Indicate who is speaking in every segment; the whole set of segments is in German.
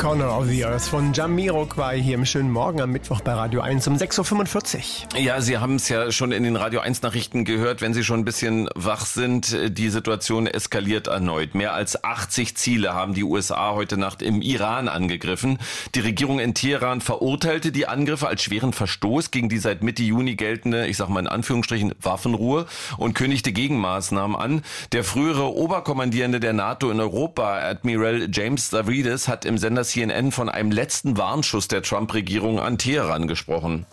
Speaker 1: Corner of the Earth von Jamiroquai hier im schönen Morgen am Mittwoch bei Radio 1 um 6.45 Uhr.
Speaker 2: Ja, Sie haben es ja schon in den Radio 1 Nachrichten gehört, wenn Sie schon ein bisschen wach sind, die Situation eskaliert erneut. Mehr als 80 Ziele haben die USA heute Nacht im Iran angegriffen. Die Regierung in Teheran verurteilte die Angriffe als schweren Verstoß gegen die seit Mitte Juni geltende, ich sag mal in Anführungsstrichen, Waffenruhe und kündigte Gegenmaßnahmen an. Der frühere Oberkommandierende der NATO in Europa, Admiral James Stavridis, hat im Sender CNN von einem letzten Warnschuss der Trump-Regierung an Teheran gesprochen.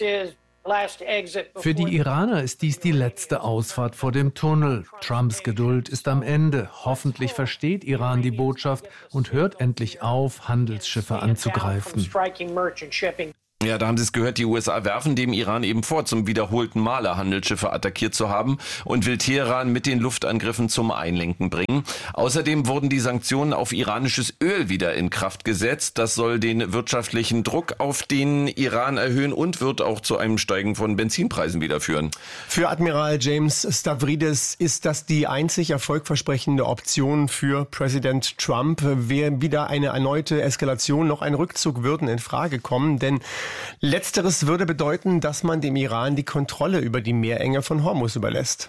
Speaker 3: Für die Iraner ist dies die letzte Ausfahrt vor dem Tunnel. Trumps Geduld ist am Ende. Hoffentlich versteht Iran die Botschaft und hört endlich auf, Handelsschiffe anzugreifen.
Speaker 2: Ja, da haben Sie es gehört, die USA werfen dem Iran eben vor, zum wiederholten Male Handelsschiffe attackiert zu haben und will Teheran mit den Luftangriffen zum Einlenken bringen. Außerdem wurden die Sanktionen auf iranisches Öl wieder in Kraft gesetzt. Das soll den wirtschaftlichen Druck auf den Iran erhöhen und wird auch zu einem Steigen von Benzinpreisen wieder führen.
Speaker 1: Für Admiral James Stavridis ist das die einzig erfolgversprechende Option für Präsident Trump. Wäre wieder eine erneute Eskalation, noch ein Rückzug würden in Frage kommen, denn Letzteres würde bedeuten, dass man dem Iran die Kontrolle über die Meerenge von Hormuz überlässt.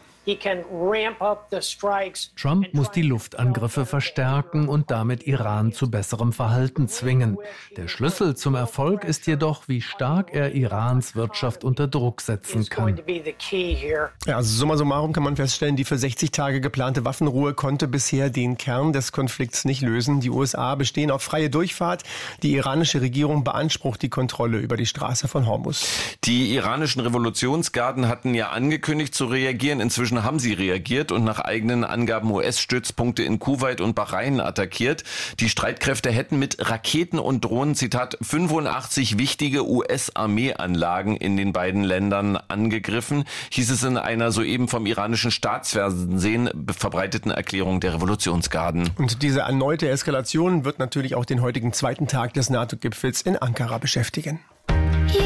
Speaker 3: Trump muss die Luftangriffe verstärken und damit Iran zu besserem Verhalten zwingen. Der Schlüssel zum Erfolg ist jedoch, wie stark er Irans Wirtschaft unter Druck setzen kann.
Speaker 1: Ja, also summa summarum kann man feststellen, die für 60 Tage geplante Waffenruhe konnte bisher den Kern des Konflikts nicht lösen. Die USA bestehen auf freie Durchfahrt. Die iranische Regierung beansprucht die Kontrolle über die Straße von Hormuz.
Speaker 2: Die iranischen Revolutionsgarden hatten ja angekündigt zu reagieren. Inzwischen haben sie reagiert und nach eigenen Angaben US-Stützpunkte in Kuwait und Bahrain attackiert. Die Streitkräfte hätten mit Raketen und Drohnen, Zitat, 85 wichtige US-Armeeanlagen in den beiden Ländern angegriffen, hieß es in einer soeben vom iranischen Staatsfernsehen verbreiteten Erklärung der Revolutionsgarden.
Speaker 1: Und diese erneute Eskalation wird natürlich auch den heutigen zweiten Tag des NATO-Gipfels in Ankara beschäftigen.